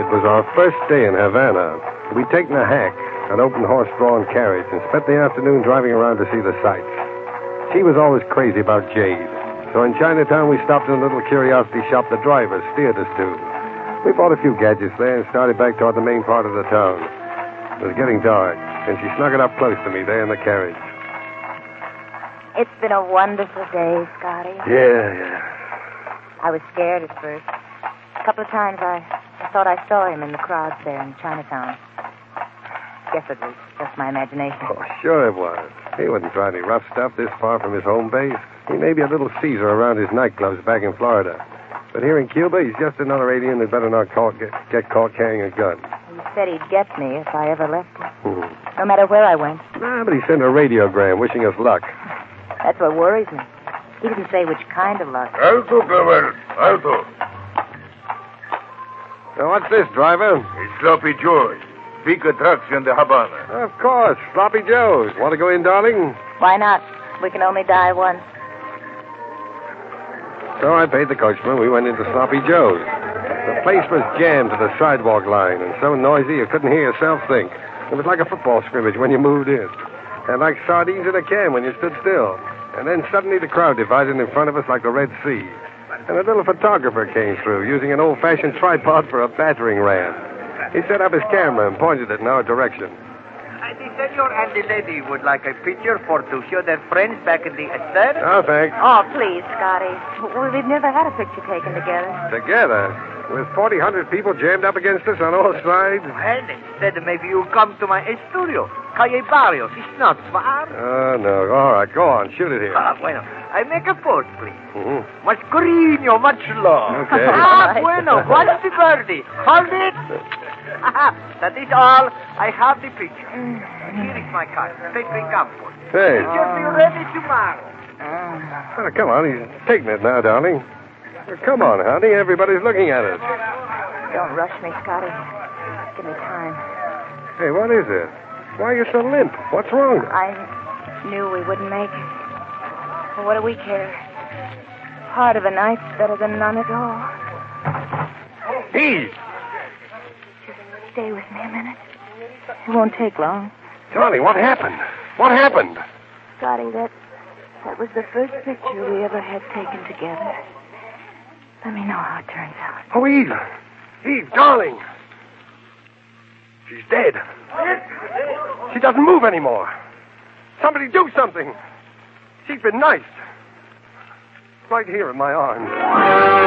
It was our first day in Havana. We'd taken a hack, an open horse-drawn carriage, and spent the afternoon driving around to see the sights. She was always crazy about jade. So in Chinatown, we stopped in a little curiosity shop the driver steered us to. We bought a few gadgets there and started back toward the main part of the town. It was getting dark, and she snuggled up close to me there in the carriage. It's been a wonderful day, Scotty. Yeah. I was scared at first. A couple of times I thought I saw him in the crowds there in Chinatown. Guess it was just my imagination. Oh, sure it was. He wouldn't try any rough stuff this far from his home base. He may be a little Caesar around his nightclubs back in Florida. But here in Cuba, he's just another alien who'd better not get caught carrying a gun. He said he'd get me if I ever left him. No matter where I went. Nah, but he sent a radiogram wishing us luck. That's what worries me. He didn't say which kind of luck. Alto, Clever. Alto. Now, what's this, driver? It's Sloppy Joe's. Big attraction in the Havana. Of course, Sloppy Joe's. Want to go in, darling? Why not? We can only die once. So I paid the coachman. We went into Sloppy Joe's. The place was jammed to the sidewalk line and so noisy you couldn't hear yourself think. It was like a football scrimmage when you moved in. And like sardines in a can when you stood still. And then suddenly the crowd divided in front of us like the Red Sea. And a little photographer came through using an old-fashioned tripod for a battering ram. He set up his camera and pointed it in our direction. The senor and the lady would like a picture to show their friends back in the estate. Oh, thanks. Oh, please, Scotty. We've never had a picture taken together. Together? With 4,000 people jammed up against us on all sides? Well, they said maybe you come to my studio. Calle Barrios. It's not far. Oh, no. All right, go on. Shoot it here. Bueno. I make a pose, please. Mm-hmm. Much cariño, much love. Okay. Bueno. What's the birdie? Hold it. That is all. I have the picture. Here is my card. Pepe Campos. Hey. Picture be ready tomorrow. Oh, come on. He's taking it now, darling. Come on, honey. Everybody's looking at us. Don't rush me, Scotty. Give me time. Hey, what is it? Why are you so limp? What's wrong? I knew we wouldn't make it. Well, what do we care? Part of a night's better than none at all. Eve! Just stay with me a minute. It won't take long. Johnny, what happened? What happened? Scotty, that was the first picture we ever had taken together. Let me know how it turns out. Oh, Eve. Eve, darling. She's dead. She doesn't move anymore. Somebody do something. She's been knifed. Right here in my arms.